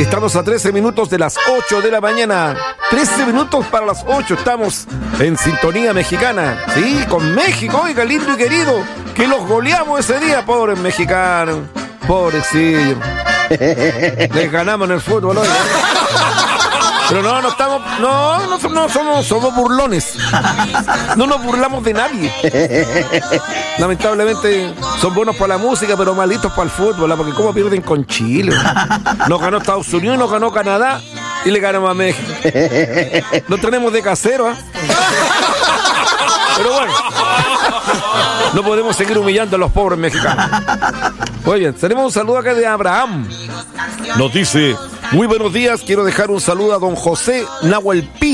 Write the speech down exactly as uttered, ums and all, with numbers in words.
Estamos a trece minutos de las ocho de la mañana. trece minutos para las ocho. Estamos en sintonía mexicana. Sí, con México, oiga, lindo y querido. Que los goleamos ese día, pobres mexicanos. Pobrecillos. Les ganamos en el fútbol, oiga. Pero no, no estamos, no, no, no somos, somos burlones. No nos burlamos de nadie. Lamentablemente son buenos para la música, pero malitos para el fútbol, ¿la? Porque cómo pierden con Chile. Nos ganó Estados Unidos, nos ganó Canadá y le ganamos a México. No tenemos de casero, ¿eh? Pero bueno, no podemos seguir humillando a los pobres mexicanos. Muy bien, tenemos un saludo acá de Abraham. Nos dice: muy buenos días, quiero dejar un saludo a don José Nahuel Pi.